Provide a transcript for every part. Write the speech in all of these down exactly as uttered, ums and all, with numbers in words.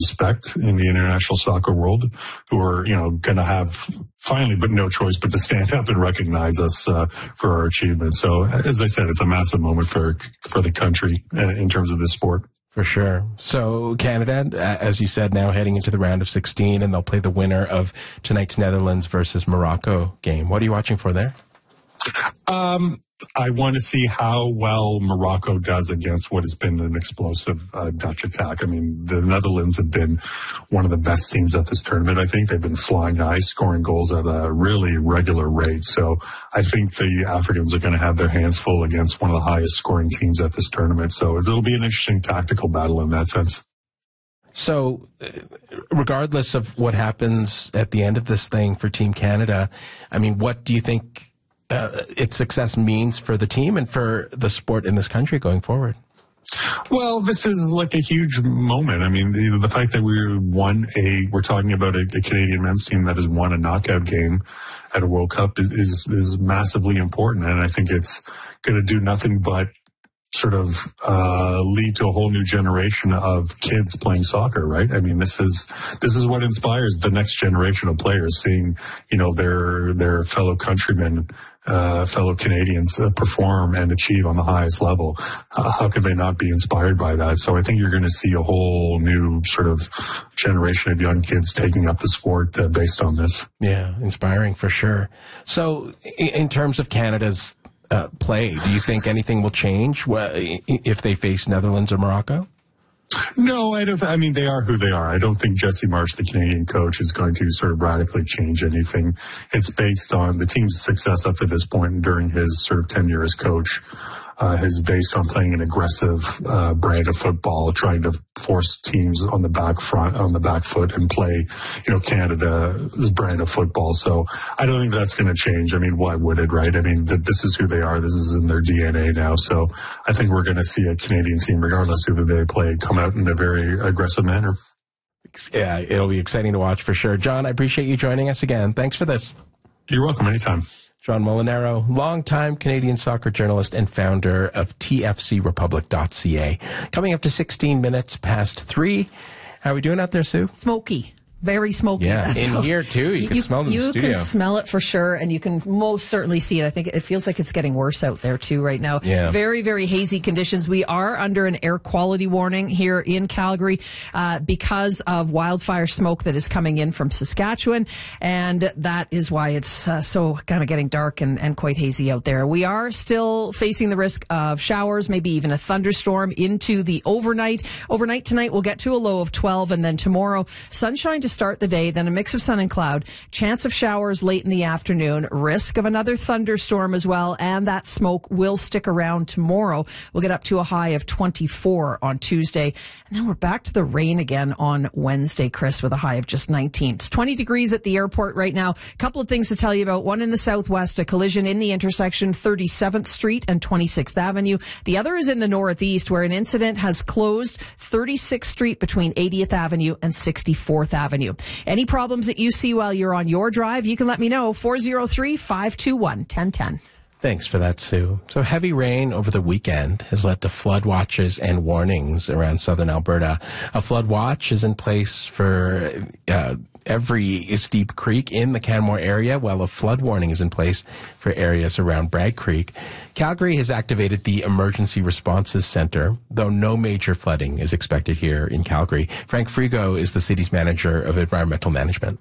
respect in the international soccer world, who are, you know, going to have finally, but no choice but to stand up and recognize us uh, for our achievements. So, as I said, it's a massive moment for for the country uh, in terms of this sport. For sure. So Canada, as you said, now heading into the round of sixteen, and they'll play the winner of tonight's Netherlands versus Morocco game. What are you watching for there? Um, I want to see how well Morocco does against what has been an explosive uh, Dutch attack. I mean, the Netherlands have been one of the best teams at this tournament. I think they've been flying high, scoring goals at a really regular rate. So I think the Africans are going to have their hands full against one of the highest scoring teams at this tournament. So it'll be an interesting tactical battle in that sense. So regardless of what happens at the end of this thing for Team Canada, I mean, what do you think Uh, its success means for the team and for the sport in this country going forward? Well, this is like a huge moment. I mean, the, the fact that we won a, we're talking about a, a Canadian men's team that has won a knockout game at a World Cup is, is, is massively important. And I think it's going to do nothing but sort of uh lead to a whole new generation of kids playing soccer, right? I mean, this is this is what inspires the next generation of players, seeing, you know, their their fellow countrymen, uh fellow Canadians uh, perform and achieve on the highest level. Uh, how could they not be inspired by that? So I think you're going to see a whole new sort of generation of young kids taking up the sport uh, based on this. Yeah, inspiring for sure. So in terms of Canada's Uh, play, do you think anything will change if they face Netherlands or Morocco? No, I don't. I mean, they are who they are. I don't think Jesse Marsch, the Canadian coach, is going to sort of radically change anything. It's based on the team's success up to this point and during his sort of tenure as coach. Uh, is based on playing an aggressive uh, brand of football, trying to force teams on the back front, on the back foot, and play, you know, Canada's brand of football. So I don't think that's going to change. I mean, why would it, right? I mean, th- this is who they are. This is in their D N A now. So I think we're going to see a Canadian team, regardless of who they play, come out in a very aggressive manner. Yeah, it'll be exciting to watch for sure. John, I appreciate you joining us again. Thanks for this. You're welcome. Anytime. John Molinaro, longtime Canadian soccer journalist and founder of T F C Republic dot C A. Coming up to sixteen minutes past three. How are we doing out there, Sue? Smoky. Very smoky. Yeah, That's in how, here, too. You, you can smell it in the studio. You can smell it for sure, and you can most certainly see it. I think it feels like it's getting worse out there, too, right now. Yeah. Very, very hazy conditions. We are under an air quality warning here in Calgary uh, because of wildfire smoke that is coming in from Saskatchewan, and that is why it's uh, so kind of getting dark and, and quite hazy out there. We are still facing the risk of showers, maybe even a thunderstorm into the overnight. Overnight tonight, we'll get to a low of twelve, and then tomorrow, sunshine to start the day, then a mix of sun and cloud, chance of showers late in the afternoon, risk of another thunderstorm as well, and that smoke will stick around tomorrow. We'll get up to a high of twenty-four on Tuesday, and then we're back to the rain again on Wednesday, Chris, with a high of just nineteen. It's twenty degrees at the airport right now. A couple of things to tell you about. One in the southwest, a collision in the intersection thirty-seventh Street and twenty-sixth Avenue. The other is in the northeast, where an incident has closed thirty-sixth Street between eightieth Avenue and sixty-fourth Avenue. Any problems that you see while you're on your drive, you can let me know. four oh three, five two one, one oh one oh. Thanks for that, Sue. So heavy rain over the weekend has led to flood watches and warnings around southern Alberta. A flood watch is in place for uh, every steep creek in the Canmore area, while a flood warning is in place for areas around Bragg Creek. Calgary has activated the Emergency Responses Center, though no major flooding is expected here in Calgary. Frank Frigo is the city's manager of environmental management.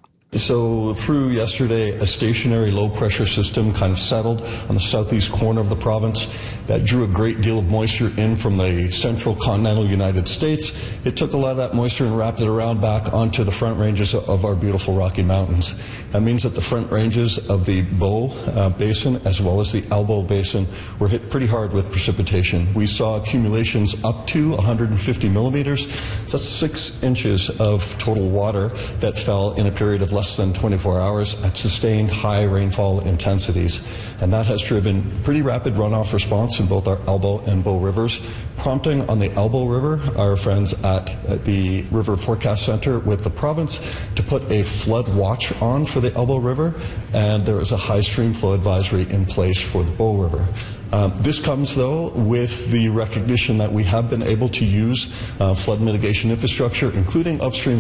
So through yesterday, a stationary low-pressure system kind of settled on the southeast corner of the province that drew a great deal of moisture in from the central continental United States. It took a lot of that moisture and wrapped it around back onto the front ranges of our beautiful Rocky Mountains. That means that the front ranges of the Bow uh, Basin as well as the Elbow Basin were hit pretty hard with precipitation. We saw accumulations up to one hundred fifty millimeters. So that's six inches of total water that fell in a period of less than twenty-four hours at sustained high rainfall intensities. And that has driven pretty rapid runoff response in both our Elbow and Bow rivers, prompting on the Elbow River our friends at, at the River Forecast Center with the province to put a flood watch on for the Elbow River, and there is a high stream flow advisory in place for the Bow River. Um, this comes, though, with the recognition that we have been able to use uh, flood mitigation infrastructure, including upstream